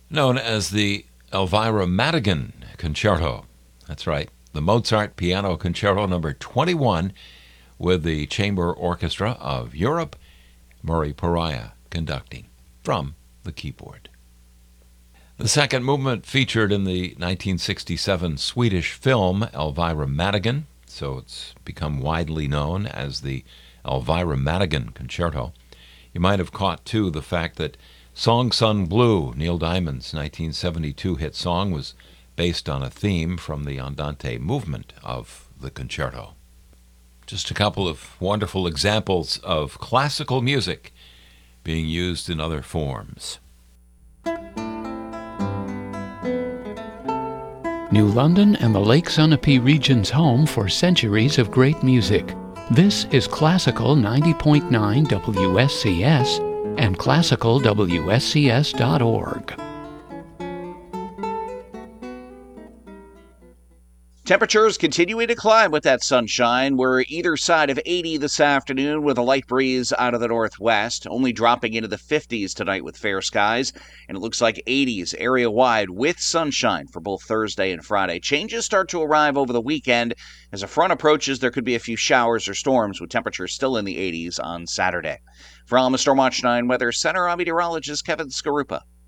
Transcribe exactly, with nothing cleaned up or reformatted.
known as the Elvira Madigan Concerto. That's right, the Mozart Piano Concerto number twenty-one with the Chamber Orchestra of Europe, Murray Pariah conducting from the keyboard. The second movement featured in the nineteen sixty-seven Swedish film Elvira Madigan, so it's become widely known as the Elvira Madigan Concerto. You might have caught, too, the fact that Song Sung Blue, Neil Diamond's nineteen seventy-two hit song, was based on a theme from the Andante movement of the concerto. Just a couple of wonderful examples of classical music being used in other forms. New London and the Lake Sunapee region's home for centuries of great music. This is Classical ninety point nine W S C S and classical W S C S dot org. Temperatures continuing to climb with that sunshine. We're either side of eighty this afternoon with a light breeze out of the northwest, only dropping into the fifties tonight with fair skies. And it looks like eighties area-wide with sunshine for both Thursday and Friday. Changes start to arrive over the weekend. As a front approaches, there could be a few showers or storms with temperatures still in the eighties on Saturday. From the Stormwatch nine Weather Center, I'm meteorologist Kevin Skarupa.